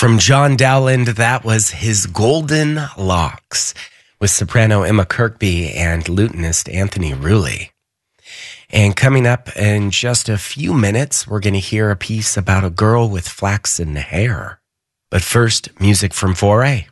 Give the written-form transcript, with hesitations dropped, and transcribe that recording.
From John Dowland, that was His Golden Locks with soprano Emma Kirkby and lutenist Anthony Rulli. And coming up in just a few minutes, we're going to hear a piece about a girl with flaxen hair. But first, music from Foray.